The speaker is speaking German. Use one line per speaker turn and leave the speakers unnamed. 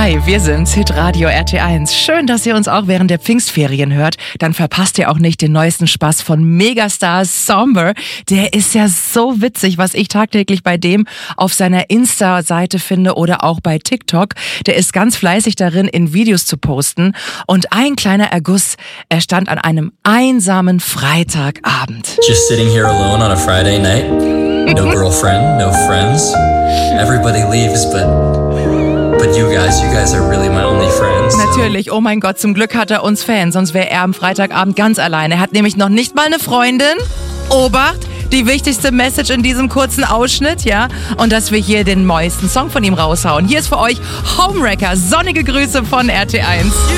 Hi, wir sind's, Hitradio RT1. Schön, dass ihr uns auch während der Pfingstferien hört. Dann verpasst ihr auch nicht den neuesten Spaß von Megastar Somber. Der ist ja so witzig, was ich tagtäglich bei dem auf seiner Insta-Seite finde oder auch bei TikTok. Der ist ganz fleißig darin, in Videos zu posten. Und ein kleiner Erguss, er stand an einem einsamen Freitagabend.
Just sitting here alone on a Friday night. No girlfriend, no friends. Everybody leaves, but you guys are really my only friends. So.
Natürlich, oh mein Gott, zum Glück hat er uns Fans, sonst wäre er am Freitagabend ganz alleine. Er hat nämlich noch nicht mal eine Freundin. Obacht, die wichtigste Message in diesem kurzen Ausschnitt, ja? Und dass wir hier den neuesten Song von ihm raushauen. Hier ist für euch Homewrecker, sonnige Grüße von RT1.